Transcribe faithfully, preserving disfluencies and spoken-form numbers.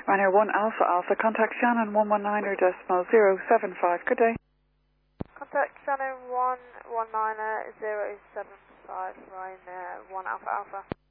Ryanair one Alpha Alpha, contact Shannon one one niner decimal zero seven five. Good day. Contact Shannon one one niner zero seven five, Ryanair one Alpha Alpha.